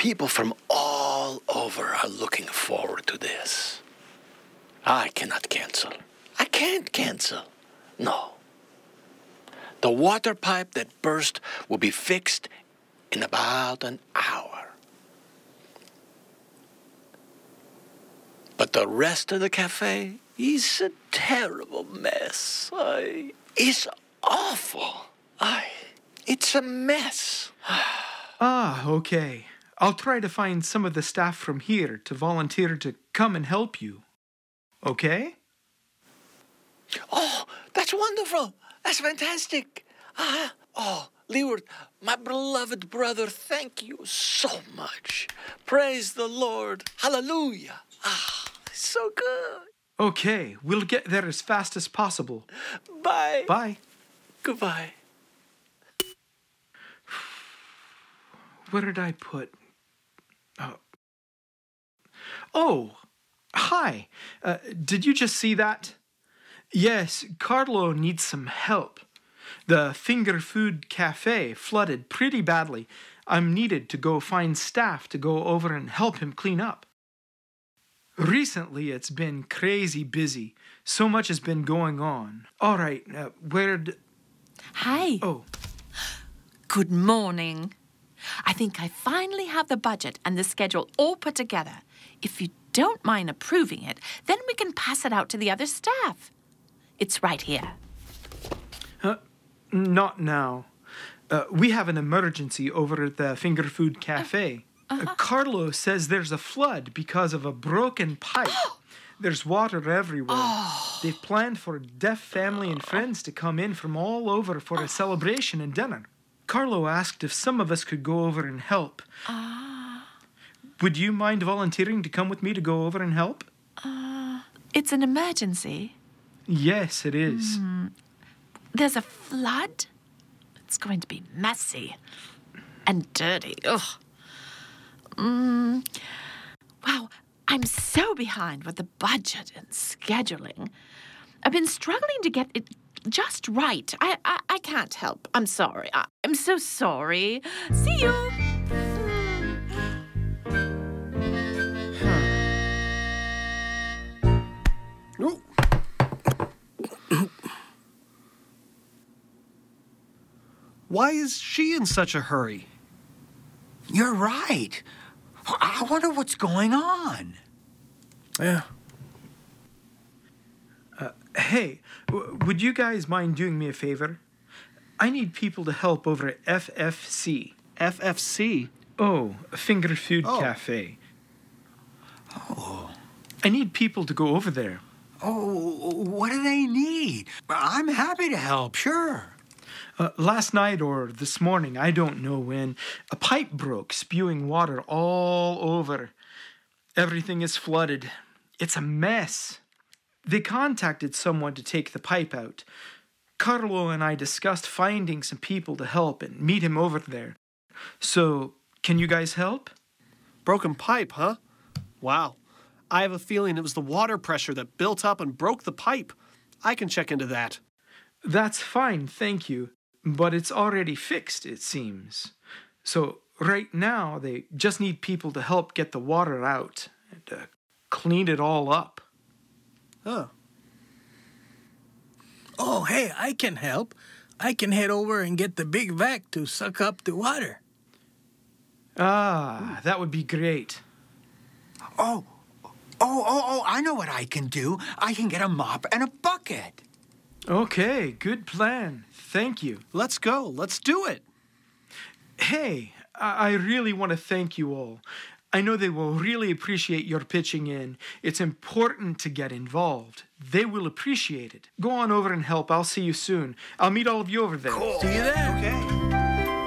People from all over are looking forward to this. I cannot cancel. I can't cancel. No. The water pipe that burst will be fixed in about an hour. But the rest of the cafe is a terrible mess. It's awful. It's a mess. Okay. I'll try to find some of the staff from here to volunteer to come and help you. Okay? Oh, that's wonderful. That's fantastic. Leeward, my beloved brother, thank you so much. Praise the Lord. Hallelujah. So good. Okay, we'll get there as fast as possible. Bye. Bye. Goodbye. Where did I put... Oh, hi. Did you just see that? Yes, Carlo needs some help. The Finger Food Cafe flooded pretty badly. I'm needed to go find staff to go over and help him clean up. Recently, it's been crazy busy. So much has been going on. All right, Hi. Oh. Good morning. I think I finally have the budget and the schedule all put together. If you don't mind approving it, then we can pass it out to the other staff. It's right here. Not now. We have an emergency over at the Finger Food Cafe. Carlo says there's a flood because of a broken pipe. There's water everywhere. They've planned for deaf family and friends to come in from all over for a celebration and dinner. Carlo asked if some of us could go over and help. Would you mind volunteering to come with me to go over and help? It's an emergency. Yes, it is. There's a flood? It's going to be messy and dirty. Ugh. Wow, I'm so behind with the budget and scheduling. I've been struggling to get it just right. I can't help. I'm sorry. I'm so sorry. See you. Why is she in such a hurry? You're right. I wonder what's going on. Yeah. Hey, would you guys mind doing me a favor? I need people to help over at FFC. FFC? Oh, Finger Food Cafe. Oh. I need people to go over there. Oh, what do they need? I'm happy to help, sure. Last night or this morning, I don't know when, a pipe broke, spewing water all over. Everything is flooded. It's a mess. They contacted someone to take the pipe out. Carlo and I discussed finding some people to help and meet him over there. So, can you guys help? Broken pipe, huh? Wow. I have a feeling it was the water pressure that built up and broke the pipe. I can check into that. That's fine, thank you. But it's already fixed, it seems. So, right now, they just need people to help get the water out and clean it all up. Huh. Oh, hey, I can help. I can head over and get the big vac to suck up the water. That would be great. Oh, I know what I can do. I can get a mop and a bucket. Okay, good plan. Thank you. Let's go. Let's do it. Hey, I really want to thank you all. I know they will really appreciate your pitching in. It's important to get involved. They will appreciate it. Go on over and help. I'll see you soon. I'll meet all of you over there. Cool. See you there. Okay.